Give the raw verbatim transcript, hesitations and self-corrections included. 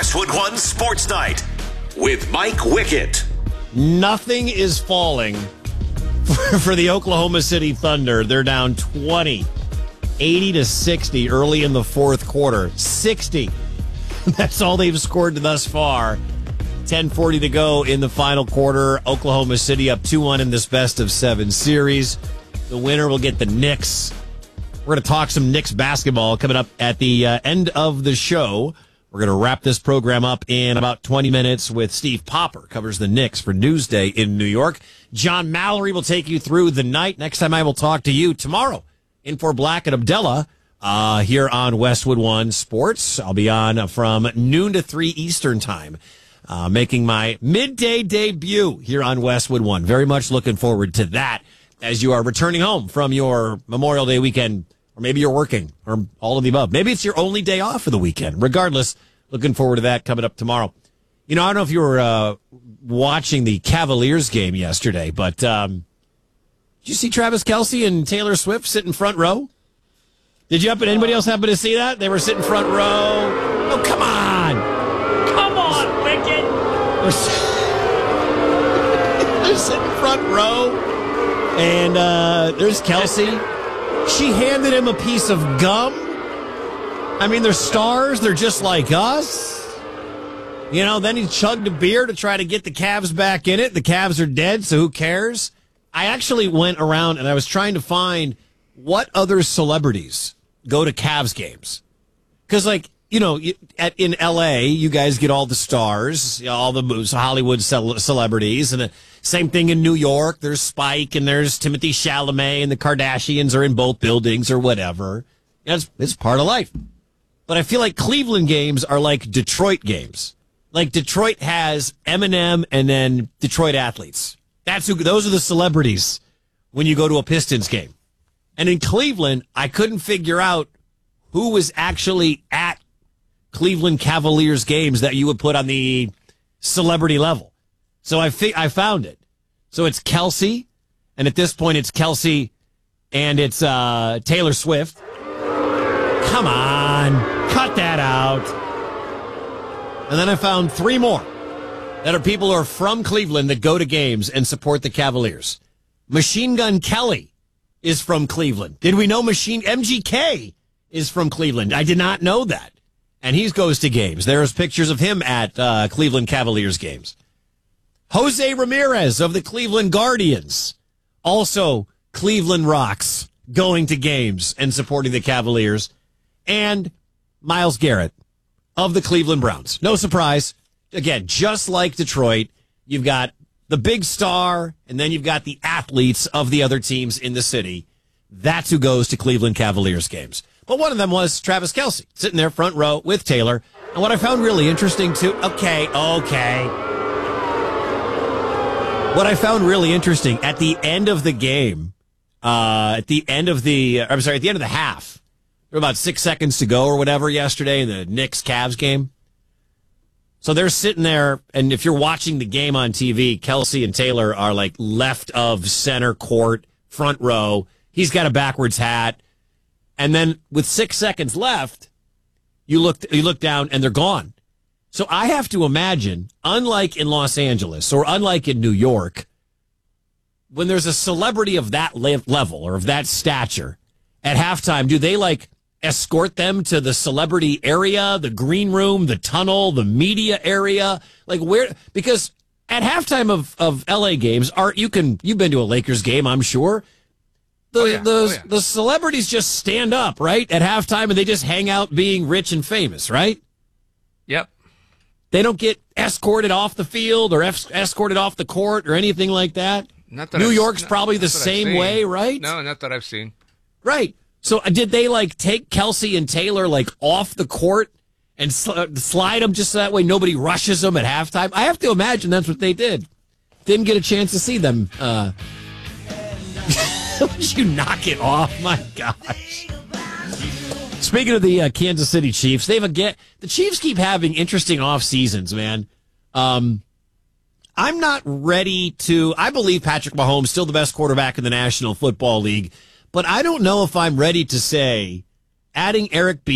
Westwood One Sports Night with Mike Wickett. Nothing is falling for, for the Oklahoma City Thunder. They're down twenty, eighty to sixty early in the fourth quarter. sixty. That's all they've scored thus far. ten forty to go in the final quarter. Oklahoma City up two one in this best of seven series. The winner will get the Knicks. We're going to talk some Knicks basketball coming up at the uh, end of the show. We're going to wrap this program up in about twenty minutes with Steve Popper, covers the Knicks for Newsday in New York. John Mallory will take you through the night. Next time I will talk to you tomorrow in for Black and Abdullah uh, here on Westwood One Sports. I'll be on from noon to three Eastern time, uh, making my midday debut here on Westwood One. Very much looking forward to that as you are returning home from your Memorial Day weekend. Or maybe you're working, or all of the above. Maybe it's your only day off for the weekend. Regardless, looking forward to that coming up tomorrow. You know, I don't know if you were uh, watching the Cavaliers game yesterday, but um, did you see Travis Kelce and Taylor Swift sitting front row? Did you happen? Anybody else happen to see that? They were sitting front row. Oh, come on. Come on, Wicked. They're, they're sitting front row, and uh, there's Kelce. She handed him a piece of gum. I mean, they're stars. They're just like us. You know, then he chugged a beer to try to get the Cavs back in it. The Cavs are dead, so who cares? I actually went around and I was trying to find what other celebrities go to Cavs games. Because, like, you know, at, in L A, you guys get all the stars, you know, all the moves, Hollywood ce- celebrities, and the same thing in New York. There's Spike and there's Timothy Chalamet, and the Kardashians are in both buildings or whatever. You know, it's, it's part of life. But I feel like Cleveland games are like Detroit games. Like Detroit has Eminem and then Detroit athletes. That's who. Those are the celebrities when you go to a Pistons game. And in Cleveland, I couldn't figure out who was actually at Cleveland Cavaliers games that you would put on the celebrity level. So I fi- I found it. So it's Kelce, and at this point it's Kelce and it's uh, Taylor Swift. Come on, cut that out. And then I found three more that are people who are from Cleveland that go to games and support the Cavaliers. Machine Gun Kelly is from Cleveland. Did we know Machine M G K is from Cleveland? I did not know that. And he goes to games. There's pictures of him at uh, Cleveland Cavaliers games. Jose Ramirez of the Cleveland Guardians, also Cleveland Rocks, going to games and supporting the Cavaliers. And Myles Garrett of the Cleveland Browns. No surprise. Again, just like Detroit, you've got the big star, and then you've got the athletes of the other teams in the city. That's who goes to Cleveland Cavaliers games. But one of them was Travis Kelce, sitting there front row with Taylor. And what I found really interesting, too, okay, okay. What I found really interesting, at the end of the game, uh, at the end of the, I'm sorry, at the end of the half, there were about six seconds to go or whatever yesterday in the Knicks-Cavs game. So they're sitting there, and if you're watching the game on T V, Kelce and Taylor are like left of center court, front row. He's got a backwards hat. And then with six seconds left, you look you look down and they're gone. So I have to imagine, unlike in Los Angeles or unlike in New York, when there's a celebrity of that level or of that stature at halftime, do they like escort them to the celebrity area, the green room, the tunnel, the media area? Like where? Because at halftime of, of L A games, Art, you can you've been to a Lakers game, I'm sure. The, oh, yeah. the, oh, yeah. the celebrities just stand up, right, at halftime, and they just hang out being rich and famous, right? Yep. They don't get escorted off the field or es- escorted off the court or anything like that. Not that New I've, York's not, probably not the that I've same seen. way, right? No, not that I've seen. Right. So uh, did they, like, take Kelce and Taylor, like, off the court and sl- slide them just so that way nobody rushes them at halftime? I have to imagine that's what they did. Didn't get a chance to see them. Uh Would you knock it off? My gosh. Speaking of the uh, Kansas City Chiefs, they've again, the Chiefs keep having interesting off seasons, man. Um, I'm not ready to, I believe Patrick Mahomes still the best quarterback in the National Football League, but I don't know if I'm ready to say adding Eric B.